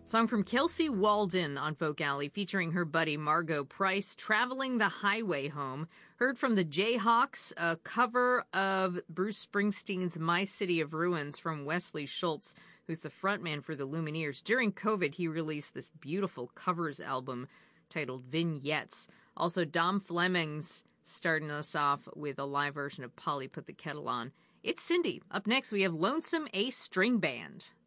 Song from Kelsey Walden on Folk Alley featuring her buddy Margot Price, Traveling the Highway Home. Heard from the Jayhawks, a cover of Bruce Springsteen's My City of Ruins from Wesley Schultz, who's the frontman for the Lumineers. During COVID, he released this beautiful covers album titled Vignettes. Also, Dom Fleming's starting us off with a live version of Polly Put the Kettle On. It's Cindy. Up next, we have Lonesome Ace String Band.